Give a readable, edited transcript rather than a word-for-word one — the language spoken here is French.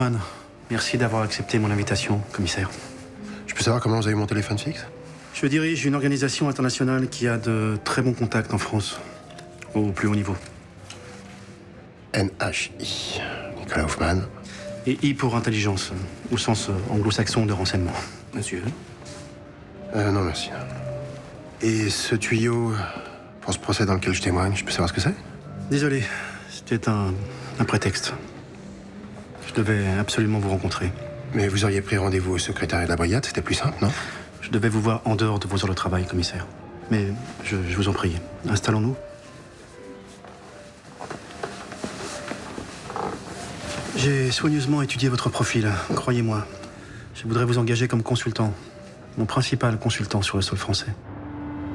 Anne, merci d'avoir accepté mon invitation, commissaire. Je peux savoir comment vous avez eu mon téléphone fixe? Je dirige une organisation internationale qui a de très bons contacts en France, au plus haut niveau. NHI, Nicolas Hoffman. Et I pour intelligence, au sens anglo-saxon de renseignement. Monsieur? Non, merci. Et ce tuyau, pour ce procès dans lequel je témoigne, je peux savoir ce que c'est? Désolé, c'était un prétexte. Je devais absolument vous rencontrer. Mais vous auriez pris rendez-vous au secrétariat de la brigade, c'était plus simple, non? Je devais vous voir en dehors de vos heures de travail, commissaire. Mais je vous en prie, installons-nous. J'ai soigneusement étudié votre profil, croyez-moi. Je voudrais vous engager comme consultant, mon principal consultant sur le sol français.